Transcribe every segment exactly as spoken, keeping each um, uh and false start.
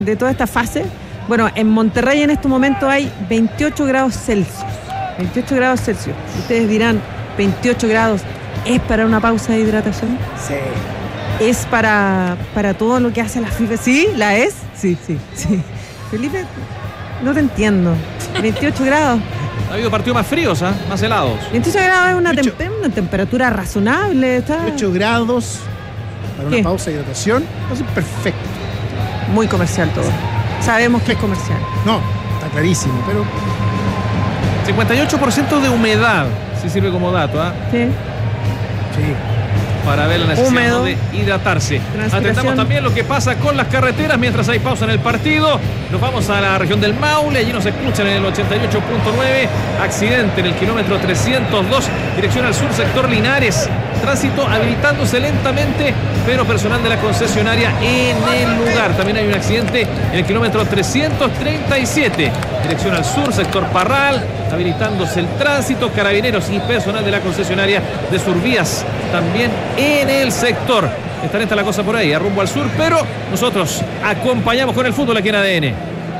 de toda esta fase. Bueno, en Monterrey en este momento hay veintiocho grados Celsius. veintiocho grados Celsius. Ustedes dirán, veintiocho grados, ¿es para una pausa de hidratación? Sí. ¿Es para, para todo lo que hace la FIFA? ¿Sí? ¿La es? Sí, sí, sí. Felipe, no te entiendo. veintiocho grados. Ha habido partidos más fríos, ¿eh? Más helados. veintiocho grados es una, veintiocho. tem- una temperatura razonable. Está veintiocho grados para una ¿Qué? pausa de hidratación. Entonces, perfecto. muy comercial todo. Sabemos que es comercial. No, está clarísimo, pero cincuenta y ocho por ciento de humedad, si sirve como dato, ¿ah? Sí. sí. Para ver la necesidad Húmedo. ¿no? de hidratarse. Transpiración. Atendamos también lo que pasa con las carreteras mientras hay pausa en el partido. Nos vamos a la región del Maule, allí nos escuchan en el ochenta y ocho punto nueve. Accidente en el kilómetro trescientos dos, dirección al sur, sector Linares. Tránsito habilitándose lentamente, pero personal de la concesionaria en el lugar. También hay un accidente en el kilómetro trescientos treinta y siete, dirección al sur, sector Parral, habilitándose el tránsito, carabineros y personal de la concesionaria de Survías también en el sector. Está lenta la cosa por ahí, a rumbo al sur, pero nosotros acompañamos con el fútbol aquí en A D N.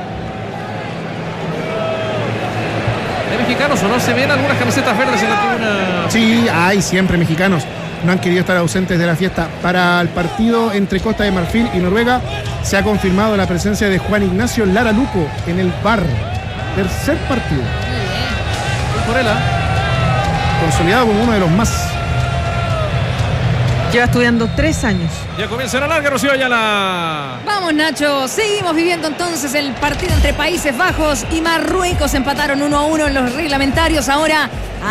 ¿Hay mexicanos o no? ¿Se ven algunas camisetas verdes en la tribuna? Sí, hay siempre mexicanos. No han querido estar ausentes de la fiesta. Para el partido entre Costa de Marfil y Noruega se ha confirmado la presencia de Juan Ignacio Lara Luco en el V A R. Tercer partido. Por él, ¿ah? Consolidado como uno de los más. Lleva estudiando tres años. Ya comienza la larga, Rocío Ayala. Vamos, Nacho, seguimos viviendo entonces el partido entre Países Bajos y Marruecos. Empataron uno a uno en los reglamentarios. Ahora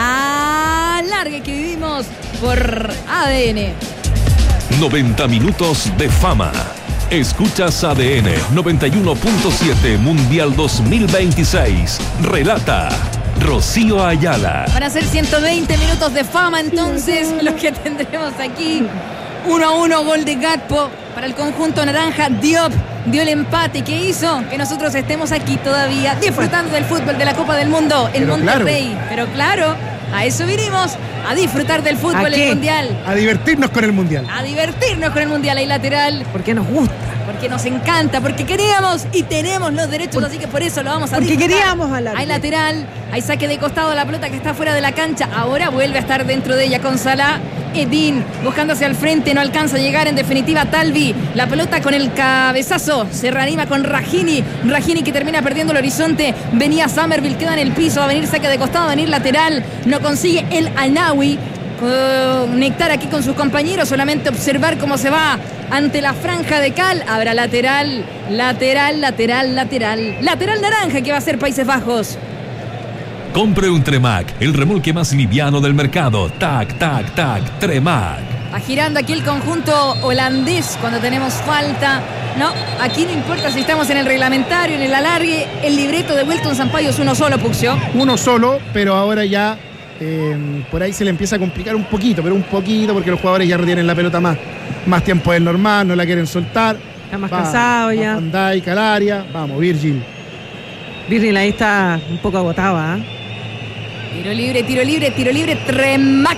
alargue que vivimos por A D N. noventa minutos de fama. Escuchas A D N noventa y uno punto siete Mundial dos mil veintiséis. Relata Rocío Ayala. Van a ser ciento veinte minutos de fama entonces los que tendremos aquí. uno a uno, gol de Gakpo para el conjunto naranja. Diop dio el empate que hizo que nosotros estemos aquí todavía disfrutando del fútbol de la Copa del Mundo en Pero Monterrey. claro. Pero claro, a eso vinimos, a disfrutar del ¿A fútbol qué? el Mundial. A divertirnos con el Mundial. A divertirnos con el Mundial. Hay lateral, Porque nos gusta. porque nos encanta, porque queríamos y tenemos los derechos, así que por eso lo vamos a Porque disfrutar. queríamos alargue. Hay lateral, hay saque de costado, la pelota que está fuera de la cancha, ahora vuelve a estar dentro de ella con Salah. Edín buscando hacia el frente, no alcanza a llegar, en definitiva Talvi, la pelota con el cabezazo, se reanima con Rajini, Rajini que termina perdiendo el horizonte, venía Summerville, queda en el piso, va a venir saque de costado, va a venir lateral, no consigue el Anawi conectar aquí con sus compañeros, solamente observar cómo se va ante la franja de cal. Habrá lateral, lateral, lateral, lateral, lateral naranja que va a ser Países Bajos. Compre un Tremac, el remolque más liviano del mercado. Tac, tac, tac, Tremac. Va girando aquí el conjunto holandés cuando tenemos falta. No, aquí no importa si estamos en el reglamentario, en el alargue. El libreto de Wilton Sampaio es uno solo, Puxio. Uno solo, pero ahora ya eh, por ahí se le empieza a complicar un poquito, pero un poquito porque los jugadores ya retienen la pelota más, más tiempo del normal, no la quieren soltar. Está más Va, cansado va ya. Van Dijk al área. Vamos, Virgil. Virgil ahí está un poco agotada. ¿eh? Tiro libre, tiro libre, tiro libre, Tremac.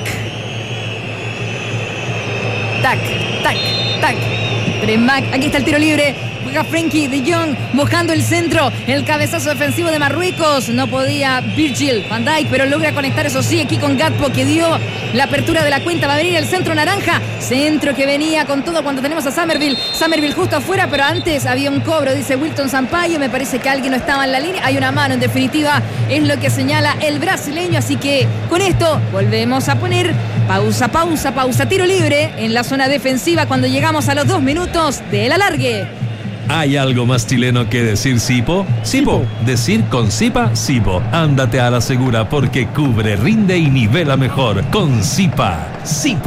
Tac, tac, tac. Tremac, aquí está el tiro libre. Juega Frenkie de Jong buscando el centro. El cabezazo defensivo de Marruecos. No podía Virgil van Dijk, pero logra conectar, eso sí, aquí con Gakpo que dio la apertura de la cuenta. Va a venir el centro naranja. Centro que venía con todo cuando tenemos a Summerville. Summerville justo afuera, pero antes había un cobro, dice Wilton Sampaio. Me parece que alguien no estaba en la línea. Hay una mano, en definitiva, es lo que señala el brasileño. Así que con esto volvemos a poner pausa, pausa, pausa. Tiro libre en la zona defensiva cuando llegamos a los dos minutos del alargue. ¿Hay algo más chileno que decir Sipo? Sipo. Decir con Sipa, Sipo. Ándate a la segura porque cubre, rinde y nivela mejor con Sipa. Sipo.